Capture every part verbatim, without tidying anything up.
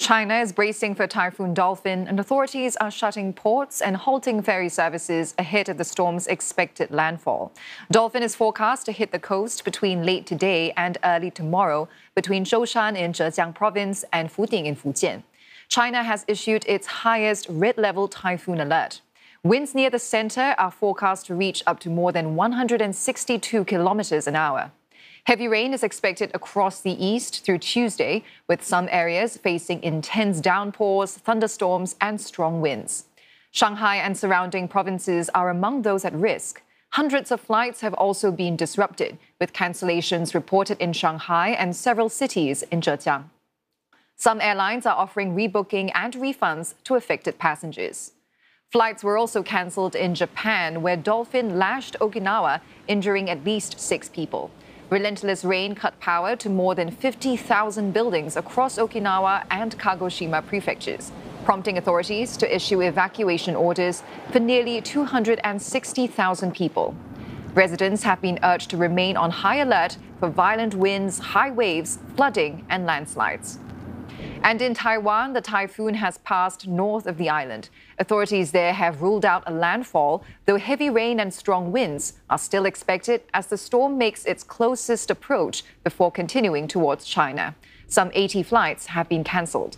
China is bracing for Typhoon Dolphin, and authorities are shutting ports and halting ferry services ahead of the storm's expected landfall. Dolphin is forecast to hit the coast between late today and early tomorrow between Zhoushan in Zhejiang Province and Fuding in Fujian. China has issued its highest red-level typhoon alert. Winds near the center are forecast to reach up to more than one hundred sixty-two kilometers an hour. Heavy rain is expected across the east through Tuesday, with some areas facing intense downpours, thunderstorms, and strong winds. Shanghai and surrounding provinces are among those at risk. Hundreds of flights have also been disrupted, with cancellations reported in Shanghai and several cities in Zhejiang. Some airlines are offering rebooking and refunds to affected passengers. Flights were also cancelled in Japan, where Dolphin lashed Okinawa, injuring at least six people. Relentless rain cut power to more than fifty thousand buildings across Okinawa and Kagoshima prefectures, prompting authorities to issue evacuation orders for nearly two hundred sixty thousand people. Residents have been urged to remain on high alert for violent winds, high waves, flooding, and landslides. And in Taiwan, the typhoon has passed north of the island. Authorities there have ruled out a landfall, though heavy rain and strong winds are still expected as the storm makes its closest approach before continuing towards China. Some eighty flights have been cancelled.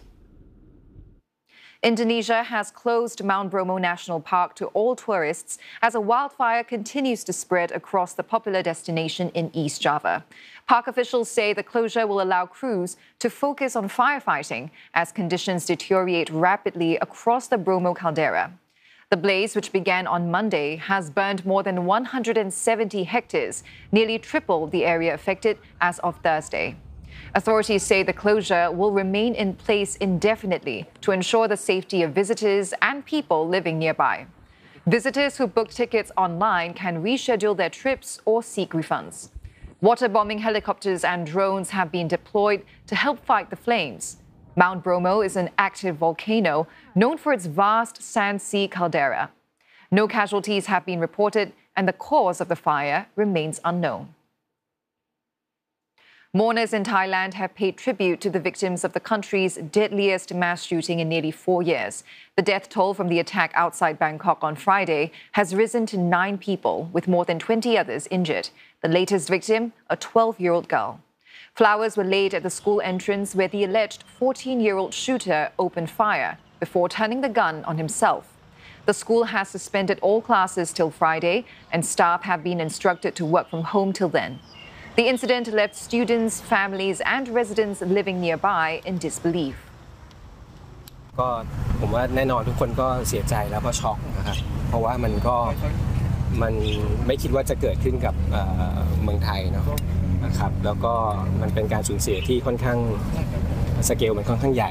Indonesia has closed Mount Bromo National Park to all tourists as a wildfire continues to spread across the popular destination in East Java. Park officials say the closure will allow crews to focus on firefighting as conditions deteriorate rapidly across the Bromo caldera. The blaze, which began on Monday, has burned more than one hundred seventy hectares, nearly triple the area affected as of Thursday. Authorities say the closure will remain in place indefinitely to ensure the safety of visitors and people living nearby. Visitors who booked tickets online can reschedule their trips or seek refunds. Water-bombing helicopters and drones have been deployed to help fight the flames. Mount Bromo is an active volcano known for its vast sand sea caldera. No casualties have been reported, and the cause of the fire remains unknown. Mourners in Thailand have paid tribute to the victims of the country's deadliest mass shooting in nearly four years. The death toll from the attack outside Bangkok on Friday has risen to nine people, with more than twenty others injured. The latest victim, a twelve-year-old girl. Flowers were laid at the school entrance where the alleged fourteen-year-old shooter opened fire before turning the gun on himself. The school has suspended all classes till Friday, and staff have been instructed to work from home till then. The incident left students, families, and residents living nearby in disbelief. ก็ผมว่าแน่นอนทุกคนก็เสียใจแล้วก็ช็อกนะครับเพราะว่ามันก็มันไม่คิดว่าจะเกิดขึ้นกับเมืองไทยเนาะนะครับแล้วก็มันเป็นการสูญเสียที่ค่อนข้างสเกลมันค่อนข้างใหญ่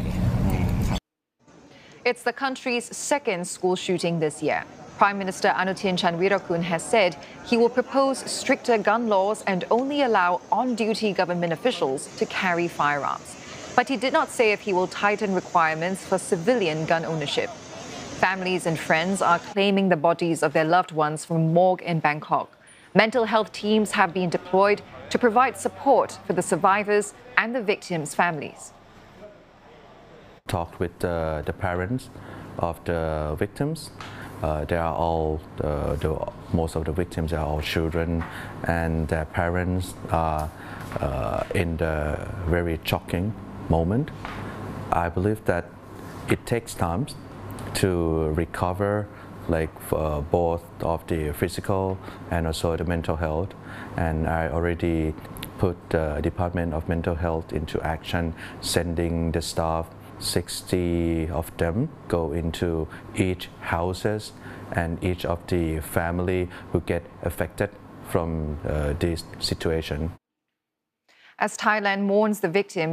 It's the country's second school shooting this year. Prime Minister Anutin Chanvirakul has said he will propose stricter gun laws and only allow on-duty government officials to carry firearms. But he did not say if he will tighten requirements for civilian gun ownership. Families and friends are claiming the bodies of their loved ones from morgue in Bangkok. Mental health teams have been deployed to provide support for the survivors and the victims' families. Talked with uh, the parents of the victims. Uh, they are all, uh, the, most of the victims are all children, and their parents are uh, in the very shocking moment. I believe that it takes time to recover, like uh, both of the physical and also the mental health. And I already put the Department of Mental Health into action, sending the staff. sixty of them go into each houses and each of the family who get affected from uh, this situation. As Thailand mourns the victims